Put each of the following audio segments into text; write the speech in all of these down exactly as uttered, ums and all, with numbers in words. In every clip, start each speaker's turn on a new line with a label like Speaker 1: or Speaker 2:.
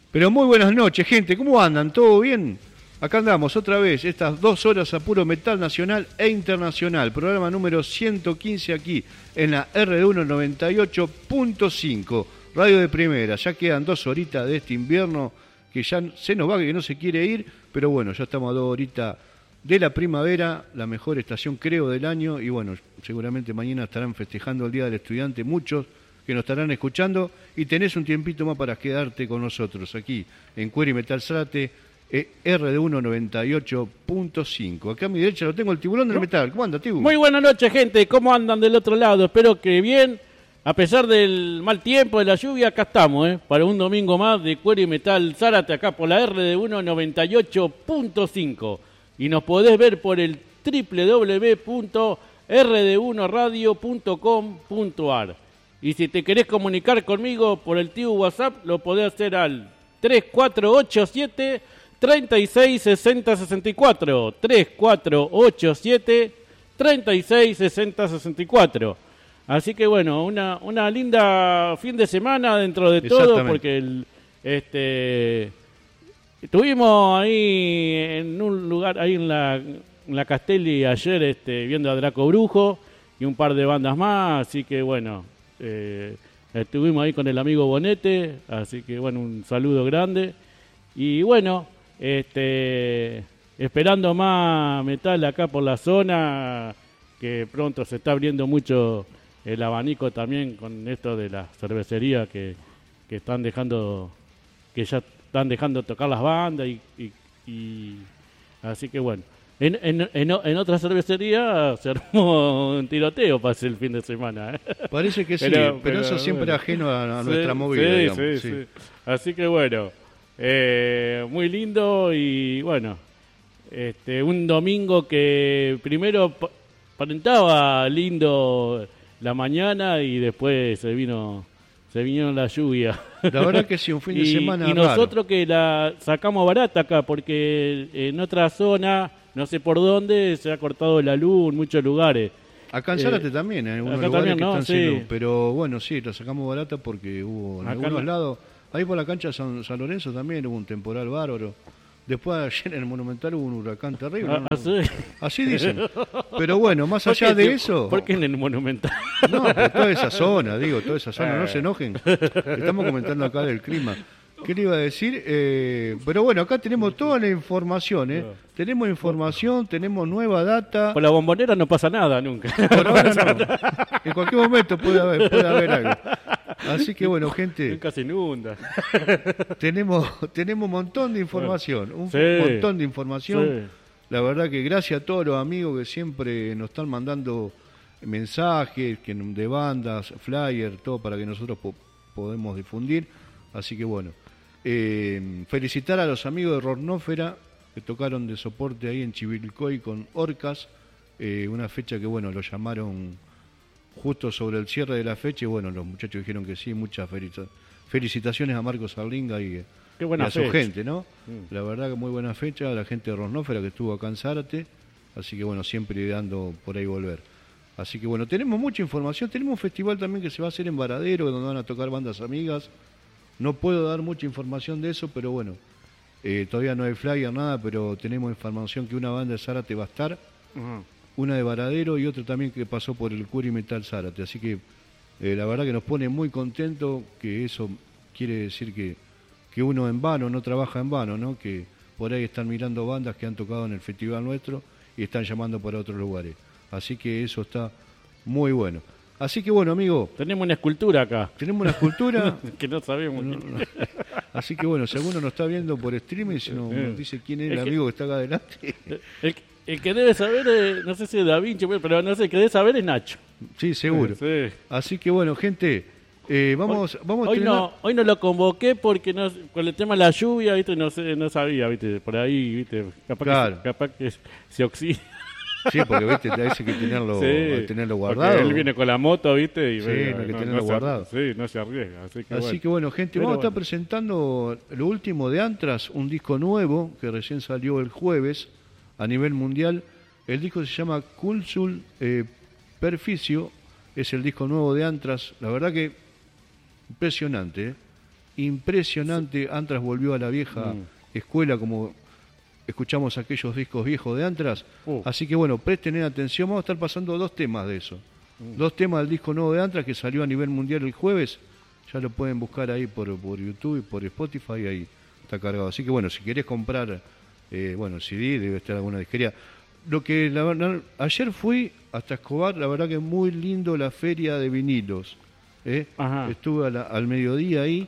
Speaker 1: Pero muy buenas noches, gente. ¿Cómo andan? ¿Todo bien? Acá andamos otra vez, estas dos horas a puro metal nacional e internacional. Programa número ciento quince aquí en la R D uno noventa y ocho punto cinco. Radio de primera. Ya quedan dos horitas de este invierno que ya se nos va, que no se quiere ir. Pero bueno, ya estamos a dos horitas de la primavera, la mejor estación creo del año. Y bueno, seguramente mañana estarán festejando el Día del Estudiante muchos que nos estarán escuchando, y tenés un tiempito más para quedarte con nosotros aquí en Cuero y Metal Zárate, eh, R D uno noventa y ocho punto cinco. Acá a mi derecha lo tengo, el tiburón del metal. ¿Cómo anda, Tibu?
Speaker 2: Muy buenas noches, gente. ¿Cómo andan del otro lado? Espero que bien. A pesar del mal tiempo, de la lluvia, acá estamos, ¿eh? Para un domingo más de Cuero y Metal Zárate, acá por la R D uno noventa y ocho punto cinco. Y nos podés ver por el doble u doble u doble u punto r d uno radio punto com punto a r. Y si te querés comunicar conmigo por el tío WhatsApp, lo podés hacer al tres cuatro ocho siete, tres seis seis cero, seis cuatro. tres cuatro ocho siete, tres seis seis cero, seis cuatro. Así que bueno, una, una linda fin de semana dentro de todo, porque el, este estuvimos ahí en un lugar, ahí en la, en la Castelli ayer, este, viendo a Draco Brujo y un par de bandas más, así que bueno... Eh, estuvimos ahí con el amigo Bonete, así que bueno, un saludo grande. Y bueno, este esperando más metal acá por la zona, que pronto se está abriendo mucho el abanico también con esto de la cervecería que, que están dejando, que ya están dejando tocar las bandas y, y, y así que bueno. En, en, en, en otra cervecería se armó un tiroteo para el fin de semana, ¿eh?
Speaker 1: Parece que sí,
Speaker 2: pero,
Speaker 1: pero,
Speaker 2: pero
Speaker 1: eso siempre
Speaker 2: bueno,
Speaker 1: ajeno a, a
Speaker 2: sí,
Speaker 1: nuestra movida,
Speaker 2: sí,
Speaker 1: digamos.
Speaker 2: Sí,
Speaker 1: sí.
Speaker 2: sí. Así que bueno, eh, muy lindo y bueno, este, un domingo que primero aparentaba lindo la mañana y después se vino... Se vino la lluvia.
Speaker 1: La verdad que sí, un fin de
Speaker 2: y,
Speaker 1: semana
Speaker 2: Y
Speaker 1: raro.
Speaker 2: nosotros que la sacamos barata acá, porque en otra zona, no sé por dónde, se ha cortado la luz en muchos lugares.
Speaker 1: Acá en Zárate eh, también, en algunos lugares también, que ¿no? están
Speaker 2: sí.
Speaker 1: sin luz. Pero bueno, sí, la sacamos barata porque hubo en acá algunos la... lados. Ahí por la cancha de San, San Lorenzo también hubo un temporal bárbaro. Después ayer en el Monumental hubo un huracán terrible.
Speaker 2: Ah,
Speaker 1: ¿no?
Speaker 2: ¿sí?
Speaker 1: Así dicen. Pero bueno, más allá de eso...
Speaker 2: ¿Por qué en el Monumental?
Speaker 1: No, por toda esa zona, digo, toda esa zona, no se enojen. Estamos comentando acá del clima. ¿Qué le iba a decir? Eh, pero bueno, acá tenemos toda la información, ¿eh? Tenemos información, tenemos nueva data.
Speaker 2: Por la Bombonera no pasa nada nunca.
Speaker 1: Por ahora no. En cualquier momento puede haber, puede haber algo. Así que bueno, gente.
Speaker 2: Nunca se inunda.
Speaker 1: Tenemos, tenemos un montón de información, un
Speaker 2: sí,
Speaker 1: montón de información.
Speaker 2: Sí.
Speaker 1: La verdad que gracias a todos los amigos que siempre nos están mandando mensajes que de bandas, flyers, todo para que nosotros po podemos difundir. Así que bueno, eh, felicitar a los amigos de Rornófera que tocaron de soporte ahí en Chivilcoy con Orcas, eh, una fecha que bueno, lo llamaron justo sobre el cierre de la fecha y bueno, los muchachos dijeron que sí. Muchas felicitaciones a Marcos Arlinga y,
Speaker 2: Qué buena
Speaker 1: y a su
Speaker 2: fecha.
Speaker 1: gente, ¿no?
Speaker 2: Mm.
Speaker 1: La verdad que muy buena fecha, a la gente de Rornófera que estuvo acá en Zárate, así que bueno, siempre dando por ahí volver. Así que bueno, tenemos mucha información, tenemos un festival también que se va a hacer en Varadero, donde van a tocar bandas amigas. No puedo dar mucha información de eso, pero bueno, eh, todavía no hay flyer, nada, pero tenemos información que una banda de Zárate va a estar, uh-huh. Una de Varadero y otra también que pasó por el Cuero y Metal Zárate. Así que eh, la verdad que nos pone muy contento, que eso quiere decir que, que uno en vano no trabaja en vano, ¿no? Que por ahí están mirando bandas que han tocado en el festival nuestro y están llamando para otros lugares. Así que eso está muy bueno. Así que bueno, amigo.
Speaker 2: Tenemos una escultura acá.
Speaker 1: Tenemos una escultura.
Speaker 2: que no sabemos.
Speaker 1: No, no. Así que bueno, si alguno nos está viendo por streaming, si nos, nos dice quién es el, el amigo que, que está acá adelante.
Speaker 2: El, el que debe saber, es, no sé si es Da Vinci, pero no sé, el que debe saber es Nacho.
Speaker 1: Sí, seguro.
Speaker 2: Sí.
Speaker 1: Así que bueno, gente, eh, vamos,
Speaker 2: hoy,
Speaker 1: vamos a
Speaker 2: hoy
Speaker 1: tener...
Speaker 2: no, hoy no lo convoqué porque no, con el tema de la lluvia, viste, no sé, no sabía, viste, por ahí, viste, capaz
Speaker 1: claro.
Speaker 2: que, capaz que se oxida.
Speaker 1: Sí, porque viste, te dice que tenerlo,
Speaker 2: sí,
Speaker 1: tenerlo guardado.
Speaker 2: Él viene con la moto, viste, y
Speaker 1: sí,
Speaker 2: bueno,
Speaker 1: no hay que
Speaker 2: no,
Speaker 1: tenerlo
Speaker 2: no
Speaker 1: guardado.
Speaker 2: Se, sí, no se arriesga. Así que
Speaker 1: así
Speaker 2: bueno,
Speaker 1: que bueno gente,
Speaker 2: Pero
Speaker 1: vamos
Speaker 2: bueno.
Speaker 1: a estar presentando lo último de Anthrax, un disco nuevo que recién salió el jueves a nivel mundial. El disco se llama Culsul eh, Perficio, es el disco nuevo de Anthrax. La verdad que impresionante, ¿eh? impresionante. Antras volvió a la vieja mm. escuela, como escuchamos aquellos discos viejos de Antras. Uh. Así que bueno, presten atención, vamos a estar pasando dos temas de eso. Mm. Dos temas del disco nuevo de Antras que salió a nivel mundial el jueves. Ya lo pueden buscar ahí por, por YouTube y por Spotify, ahí está cargado. Así que bueno, si querés comprar, eh, bueno, el C D, debe estar alguna disquería. Lo que la, la, ayer fui hasta Escobar, la verdad que muy lindo la feria de vinilos. ¿eh? Estuve a la, al mediodía ahí,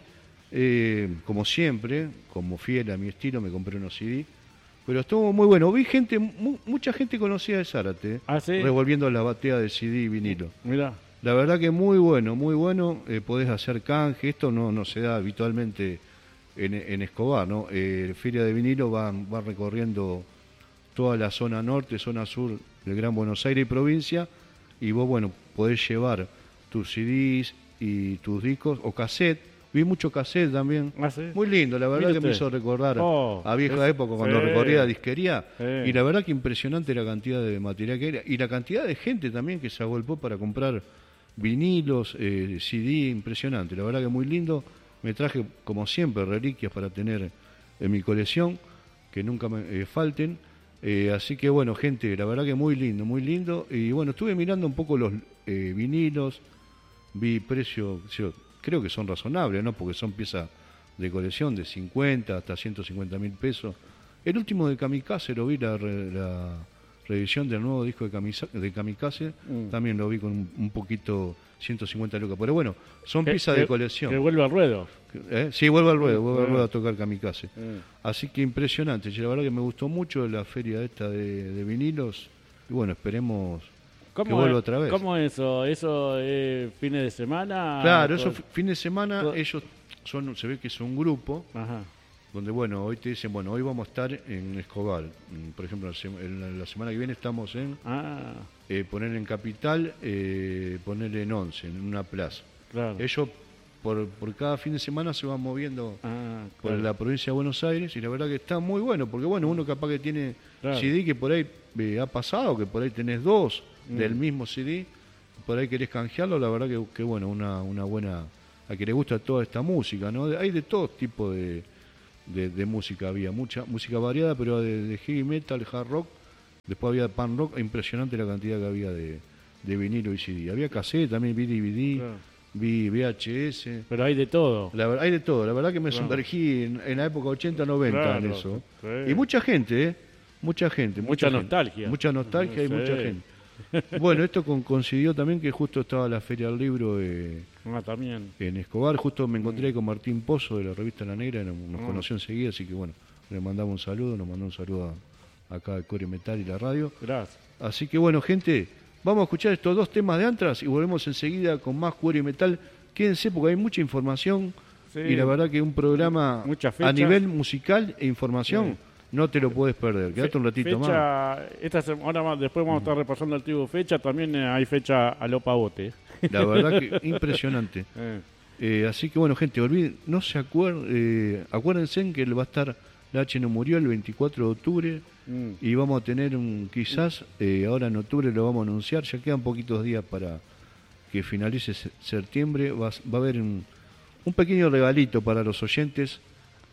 Speaker 1: eh, como siempre, como fiel a mi estilo, me compré unos C D. Pero estuvo muy bueno. Vi gente, mu, mucha gente conocida de Zárate, ¿eh?
Speaker 2: ¿Ah, sí?
Speaker 1: Revolviendo la batea de C D y vinilo.
Speaker 2: Mirá.
Speaker 1: La verdad que muy bueno, muy bueno. Eh, podés hacer canje. Esto no, no se da habitualmente en, en Escobar, ¿no? Eh, Feria de Vinilo va, va recorriendo toda la zona norte, zona sur del Gran Buenos Aires y provincia. Y vos, bueno, podés llevar tus C Ds y tus discos o cassette. Vi mucho cassette también.
Speaker 2: ¿Ah, sí?
Speaker 1: Muy lindo, la verdad. Mírate. Que me hizo recordar oh, a vieja es... época cuando sí. recorría disquería. Sí. Y la verdad que impresionante la cantidad de material que era. Y la cantidad de gente también que se agolpó para comprar vinilos, eh, C D, impresionante. La verdad que muy lindo. Me traje, como siempre, reliquias para tener en mi colección, que nunca me eh, falten. Eh, así que bueno, gente, la verdad que muy lindo, muy lindo. Y bueno, estuve mirando un poco los eh, vinilos, vi precios, yo, creo que son razonables, ¿no? Porque son piezas de colección de cincuenta hasta ciento cincuenta mil pesos. El último de Kamikaze lo vi, la, la reedición del nuevo disco de Kamikaze, de Kamikaze mm. también lo vi con un, un poquito ciento cincuenta lucas. Pero bueno, son
Speaker 2: que,
Speaker 1: piezas
Speaker 2: que,
Speaker 1: de colección.
Speaker 2: Que vuelve al ruedo.
Speaker 1: ¿Eh? Sí, vuelve al ruedo, vuelve
Speaker 2: mm.
Speaker 1: al ruedo a tocar Kamikaze.
Speaker 2: Mm.
Speaker 1: Así que impresionante. La verdad que me gustó mucho la feria esta de, de vinilos. Y bueno, esperemos que vuelva otra vez.
Speaker 2: ¿Cómo eso? ¿Eso es fines de semana?
Speaker 1: Claro, eso fines de semana. Todo. Ellos son, se ve que es un grupo. Ajá. Donde, bueno, hoy te dicen, bueno, hoy vamos a estar en Escobar. Por ejemplo, en la semana que viene estamos en...
Speaker 2: Ah.
Speaker 1: Eh, poner en Capital, eh, poner en Once, en una plaza.
Speaker 2: Claro.
Speaker 1: Ellos, por, por cada fin de semana, se van moviendo
Speaker 2: ah,
Speaker 1: por
Speaker 2: claro.
Speaker 1: la provincia de Buenos Aires. Y la verdad que está muy bueno, porque, bueno, uno capaz que tiene claro. C D que por ahí eh, ha pasado, que por ahí tenés dos mm. del mismo C D, por ahí querés canjearlo. La verdad que, que bueno, una, una buena... A que le gusta toda esta música, ¿no? Hay de todo tipo de... De, de música, había mucha música variada, pero de, de heavy metal, hard rock, después había punk rock, impresionante la cantidad que había de, de vinilo y C D. Había cassette, también vi D V D, claro. vi V H S.
Speaker 2: Pero hay de todo.
Speaker 1: La, hay de todo, la verdad que me claro. sumergí en, en la época ochenta noventa claro, en eso. Sí. Y mucha gente, ¿eh? Mucha gente.
Speaker 2: Mucha,
Speaker 1: mucha
Speaker 2: nostalgia.
Speaker 1: Gente. Mucha nostalgia y
Speaker 2: sí.
Speaker 1: mucha gente. Bueno, esto con, coincidió también que justo estaba la Feria del Libro eh,
Speaker 2: ah, también.
Speaker 1: en Escobar. Justo me encontré mm. con Martín Pozo de la revista La Negra, nos, nos mm. conoció enseguida, así que bueno, le mandamos un saludo, nos mandó un saludo a, acá al Core Metal y la radio.
Speaker 2: Gracias.
Speaker 1: Así que bueno, gente, vamos a escuchar estos dos temas de Antras y volvemos enseguida con más Core Metal. Quédense porque hay mucha información sí. y la verdad que un programa a nivel musical e información... Sí. No te lo puedes perder, quédate un ratito
Speaker 2: fecha,
Speaker 1: más.
Speaker 2: Esta semana más, después vamos a estar repasando el tribu fecha, también hay fecha a lo pavote.
Speaker 1: La verdad que impresionante. Eh. Eh, así que bueno, gente, olviden, no se acuerden, eh, acuérdense que va a estar La H no murió el veinticuatro de octubre mm. y vamos a tener un, quizás, eh, ahora en octubre lo vamos a anunciar, ya quedan poquitos días para que finalice septiembre, va, va a haber un, un pequeño regalito para los oyentes.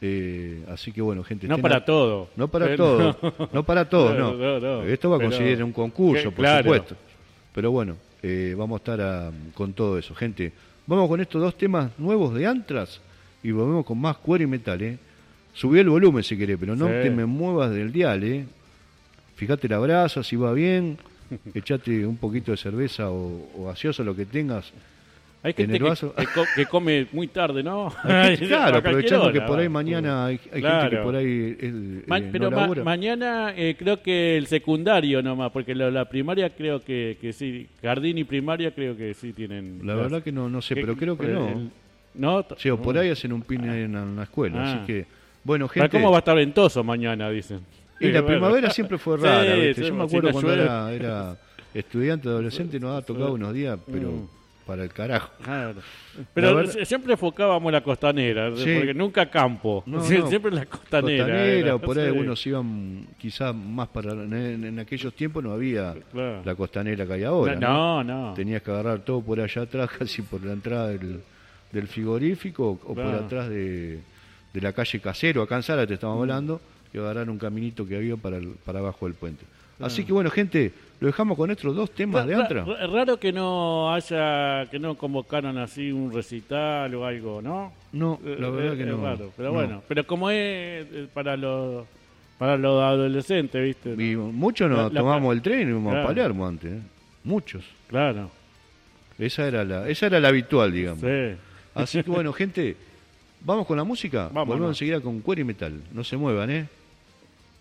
Speaker 1: Eh, así que bueno, gente,
Speaker 2: no para a... todo
Speaker 1: no para eh, todo no. no para todo no, no, no. Esto va a conseguir un concurso, que, por claro. supuesto, pero bueno, eh, vamos a estar a, con todo eso, gente. Vamos con estos dos temas nuevos de Antras y volvemos con más cuero y metal. eh. Subí el volumen si querés, pero no sí. te me muevas del dial. eh. Fíjate la brasa, si va bien, echate un poquito de cerveza o, o gaseosa, lo que tengas.
Speaker 2: Hay gente que, que, que come muy tarde, ¿no?
Speaker 1: Gente, claro, aprovechando hora, que por ahí mañana hay, hay claro. gente que por ahí eh,
Speaker 2: Ma, eh, Pero no ma, mañana eh, creo que el secundario nomás, porque la, la primaria creo que, que sí, jardín y primaria creo que sí tienen...
Speaker 1: La las, verdad que no no sé, que, pero creo que no.
Speaker 2: El, ¿No?
Speaker 1: Sí, o por
Speaker 2: no.
Speaker 1: ahí hacen un pin en, en la escuela,
Speaker 2: ah.
Speaker 1: así que... Bueno, gente...
Speaker 2: ¿Cómo va a estar ventoso mañana, dicen?
Speaker 1: Y sí, la bueno. primavera siempre fue rara, sí, ¿viste? Yo me acuerdo cuando era, era estudiante, adolescente, nos ha tocado unos días, pero... Mm. Para el carajo.
Speaker 2: Claro. Pero verdad... siempre enfocábamos la costanera, sí. porque nunca campo. No, sí, no. Siempre la costanera.
Speaker 1: Costanera, o por ahí sí. algunos iban quizás más para... En, en aquellos tiempos no había claro. la costanera que hay ahora.
Speaker 2: No, no, no.
Speaker 1: Tenías que agarrar todo por allá atrás, casi por la entrada del, del frigorífico o
Speaker 2: Claro.
Speaker 1: por atrás de, de la calle Casero, acá en Zárate estamos hablando, que agarraron un caminito que había para, el- para abajo del puente. Así que bueno, gente, lo dejamos con estos dos temas de
Speaker 2: Ra-
Speaker 1: Antra.
Speaker 2: ra- raro que no haya, que no convocaron así un recital o algo, ¿no?
Speaker 1: No,
Speaker 2: Eh,
Speaker 1: la verdad
Speaker 2: eh,
Speaker 1: que
Speaker 2: es
Speaker 1: no.
Speaker 2: raro, pero
Speaker 1: no.
Speaker 2: bueno, pero como es eh, para los para los adolescentes, ¿viste?
Speaker 1: Y muchos nos
Speaker 2: La- la-
Speaker 1: tomamos el tren y íbamos
Speaker 2: Claro.
Speaker 1: a Palermo antes, ¿eh? Muchos.
Speaker 2: Claro,
Speaker 1: Esa era la, esa era la habitual, digamos.
Speaker 2: sí.
Speaker 1: Así que bueno, gente, vamos con la música.
Speaker 2: Vámonos.
Speaker 1: Volvemos enseguida con Cuero y Metal. No se muevan, ¿eh?